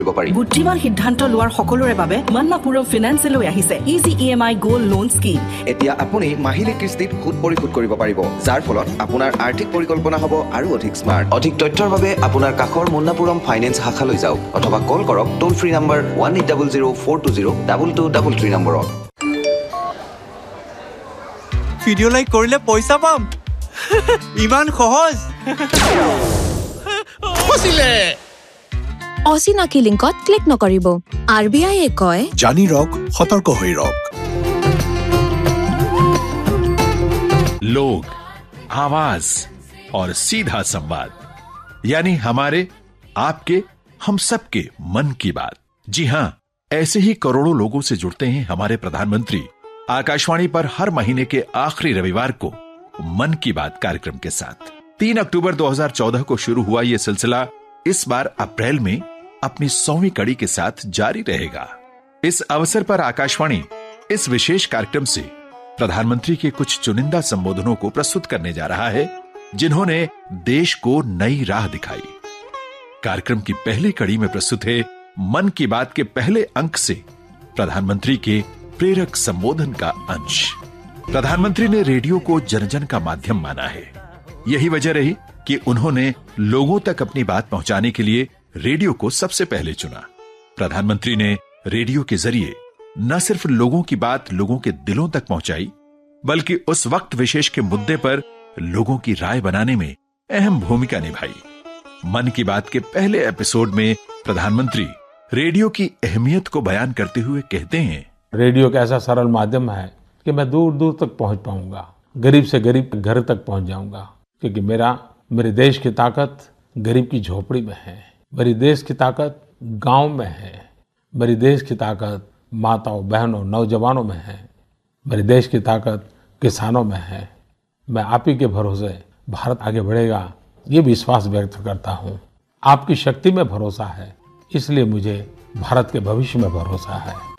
বুদ্ধিমান সিদ্ধান্ত লোৱাৰ সকলোৰে বাবে মন্নাপুৰম ফিনান্সে লৈ আহিছে easy EMI gold loan scheme. এতিয়া আপুনি মাহিলী কিস্তিত সুদ পৰিশোধ কৰিব পাৰিব, যাৰ ফলত আপোনাৰ আৰ্থিক পৰিকল্পনা হ'ব আৰু অধিক স্মাৰ্ট। অধিক তথ্যৰ বাবে আপোনাৰ কাষৰ মন্নাপুৰম ফাইনেন্স শাখালৈ যাওক অথবা কল কৰক টোল ফ্ৰী নম্বৰ 1800-420-2233 নম্বৰত। ভিডিঅ' লাইক কৰিলে পইচা পাম, ইমান সহজ। অচিনাকি লিংকত ক্লিক নকৰিব। RBI কয় জানি ৰক, সতৰ্ক হৈ ৰক। लोग, आवाज और सीधा संवाद, यानी हमारे, आपके, हम सबके मन की बात। जी हां, ऐसे ही करोड़ों लोगों से जुड़ते हैं हमारे प्रधानमंत्री आकाशवाणी पर हर महीने के आखिरी रविवार को मन की बात कार्यक्रम के साथ। 3 अक्टूबर 2014 को शुरू हुआ यह सिलसिला इस बार अप्रैल में अपनी 100वीं कड़ी के साथ जारी रहेगा। इस अवसर पर आकाशवाणी इस विशेष कार्यक्रम से प्रधानमंत्री के कुछ चुनिंदा संबोधनों को प्रस्तुत करने जा रहा है, जिन्होंने देश को नई राह दिखाई। कार्यक्रम की पहली कड़ी में प्रस्तुत है मन की बात के पहले अंक से प्रधानमंत्री के प्रेरक संबोधन का अंश। प्रधानमंत्री ने रेडियो को जन जन का माध्यम माना है। यही वजह रही कि उन्होंने लोगों तक अपनी बात पहुंचाने के लिए रेडियो को सबसे पहले चुना। प्रधानमंत्री ने रेडियो के जरिए न सिर्फ लोगों की बात लोगों के दिलों तक पहुंचाई, बल्कि उस वक्त विशेष के मुद्दे पर लोगों की राय बनाने में अहम भूमिका निभाई। मन की बात के पहले एपिसोड में प्रधानमंत्री रेडियो की अहमियत को बयान करते हुए कहते हैं, रेडियो एक ऐसा सरल माध्यम है कि मैं दूर दूर तक पहुंच पाऊंगा, गरीब से गरीब घर तक पहुंच जाऊंगा, क्योंकि मेरे देश की ताकत गरीब की झोपड़ी में है, मेरी देश की ताकत गांव में है, मेरी देश की ताकत माताओं, बहनों, नौजवानों में है, मेरे देश की ताकत किसानों में है। मैं आप ही के भरोसे भारत आगे बढ़ेगा, ये विश्वास व्यक्त करता हूँ। आपकी शक्ति में भरोसा है, इसलिए मुझे भारत के भविष्य में भरोसा है।